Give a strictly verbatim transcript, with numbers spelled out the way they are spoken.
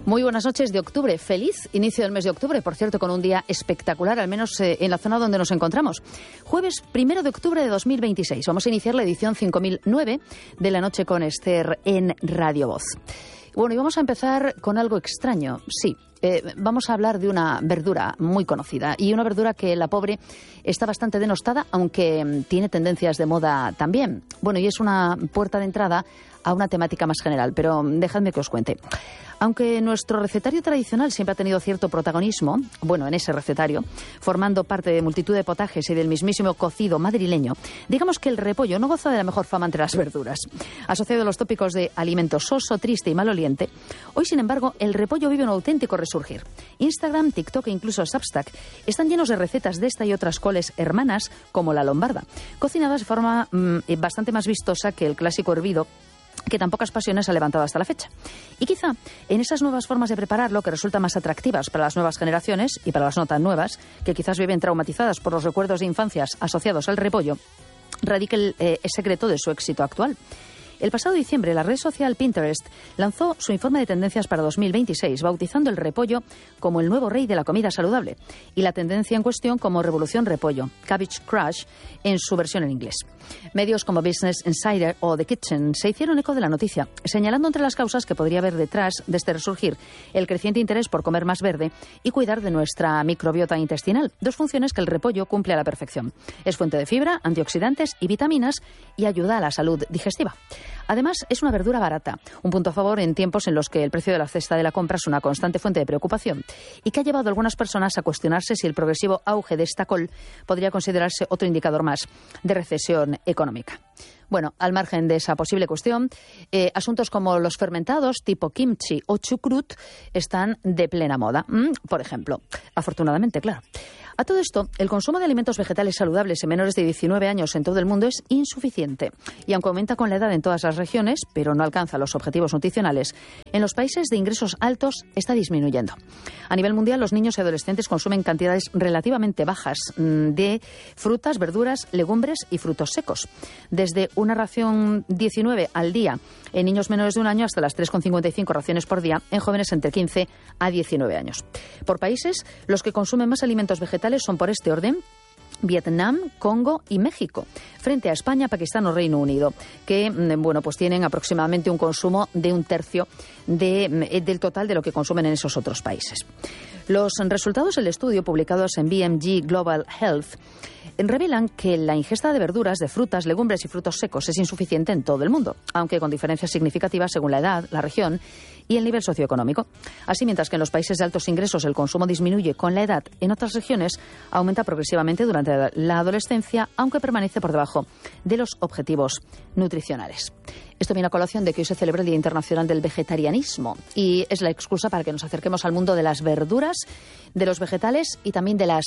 Muy buenas noches de octubre. Feliz inicio del mes de octubre, por cierto, con un día espectacular, al menos eh, en la zona donde nos encontramos. Jueves primero de octubre de dos mil veintiséis. Vamos a iniciar la edición cinco mil nueve de La Noche con Esther en Radio Voz. Bueno, y vamos a empezar con algo extraño. Sí, eh, vamos a hablar de una verdura muy conocida y una verdura que la pobre está bastante denostada, aunque tiene tendencias de moda también. Bueno, y es una puerta de entrada a una temática más general, pero dejadme que os cuente. Aunque nuestro recetario tradicional siempre ha tenido cierto protagonismo, bueno, en ese recetario, formando parte de multitud de potajes y del mismísimo cocido madrileño, digamos que el repollo no goza de la mejor fama entre las verduras. Asociado a los tópicos de alimento soso, triste y maloliente, hoy, sin embargo, el repollo vive un auténtico resurgir. Instagram, TikTok e incluso Substack están llenos de recetas de esta y otras coles hermanas, como la lombarda, cocinadas de forma mmm, bastante más vistosa que el clásico hervido, que tan pocas pasiones ha levantado hasta la fecha. Y quizá en esas nuevas formas de prepararlo, que resultan más atractivas para las nuevas generaciones y para las no tan nuevas, que quizás viven traumatizadas por los recuerdos de infancias asociados al repollo, radica el, eh, el secreto de su éxito actual. El pasado diciembre, la red social Pinterest lanzó su informe de tendencias para dos mil veintiséis, bautizando el repollo como el nuevo rey de la comida saludable y la tendencia en cuestión como Revolución Repollo, Cabbage Crush, en su versión en inglés. Medios como Business Insider o The Kitchen se hicieron eco de la noticia, señalando entre las causas que podría haber detrás de este resurgir el creciente interés por comer más verde y cuidar de nuestra microbiota intestinal, dos funciones que el repollo cumple a la perfección. Es fuente de fibra, antioxidantes y vitaminas y ayuda a la salud digestiva. Además, es una verdura barata, un punto a favor en tiempos en los que el precio de la cesta de la compra es una constante fuente de preocupación y que ha llevado a algunas personas a cuestionarse si el progresivo auge de esta col podría considerarse otro indicador más de recesión económica. Bueno, al margen de esa posible cuestión, eh, asuntos como los fermentados tipo kimchi o chucrut están de plena moda. Mm, por ejemplo, afortunadamente, claro. A todo esto, el consumo de alimentos vegetales saludables en menores de diecinueve años en todo el mundo es insuficiente. Y aunque aumenta con la edad en todas las regiones, pero no alcanza los objetivos nutricionales, en los países de ingresos altos está disminuyendo. A nivel mundial, los niños y adolescentes consumen cantidades relativamente bajas mm, de frutas, verduras, legumbres y frutos secos. Desde una ración diecinueve al día en niños menores de un año hasta las tres coma cincuenta y cinco raciones por día en jóvenes entre quince a diecinueve años. Por países, los que consumen más alimentos vegetales son por este orden: Vietnam, Congo y México, frente a España, Pakistán o Reino Unido, que bueno, pues tienen aproximadamente un consumo de un tercio de, del total de lo que consumen en esos otros países. Los resultados del estudio publicados en B M G Global Health revelan que la ingesta de verduras, de frutas, legumbres y frutos secos es insuficiente en todo el mundo, aunque con diferencias significativas según la edad, la región y el nivel socioeconómico. Así, mientras que en los países de altos ingresos el consumo disminuye con la edad, en otras regiones aumenta progresivamente durante la adolescencia, aunque permanece por debajo de los objetivos nutricionales. Esto viene a colación de que hoy se celebra el Día Internacional del Vegetarianismo y es la excusa para que nos acerquemos al mundo de las verduras, de los vegetales y también de las